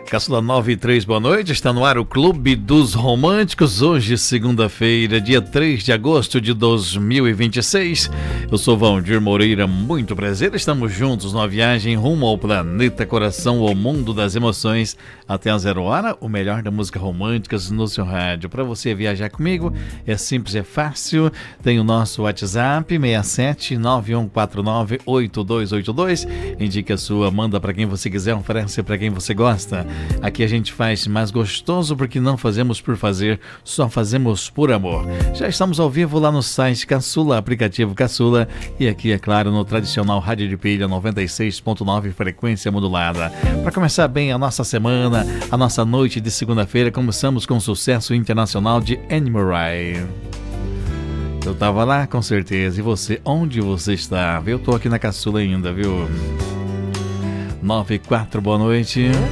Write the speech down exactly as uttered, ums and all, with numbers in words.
Caçula nove e três, boa noite. Está no ar o Clube dos Românticos. Hoje, segunda-feira, dia três de agosto de dois mil e vinte e seis. Eu sou Valdir Moreira, muito prazer. Estamos juntos numa viagem rumo ao planeta coração, ao mundo das emoções. Até a zero hora, o melhor da música romântica no seu rádio. Para você viajar comigo, é simples, é fácil. Tem o nosso WhatsApp, seis sete nove um quatro nove oito dois oito dois. Indique a sua, manda para quem você quiser, oferece para quem você gosta. Aqui a gente faz mais gostoso porque não fazemos por fazer, só fazemos por amor. Já estamos ao vivo lá no site Caçula, aplicativo Caçula, e aqui, é claro, no tradicional rádio de pilha noventa e seis ponto nove, frequência modulada. Para começar bem a nossa semana, a nossa noite de segunda-feira, começamos com o sucesso internacional de Anne Murray. Eu tava lá, com certeza. E você, onde você está? Eu tô aqui na Caçula ainda, viu? nove e quatro, boa noite.